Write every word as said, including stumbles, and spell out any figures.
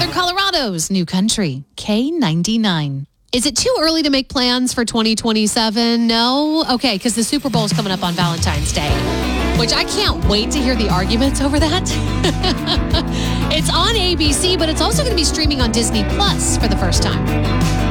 Northern Colorado's new country, K ninety-nine. Is it too early to make plans for twenty twenty-seven? No? Okay, because the Super Bowl is coming up on Valentine's Day, which I can't wait to hear the arguments over that. It's on A B C, but it's also going to be streaming on Disney Plus for the first time.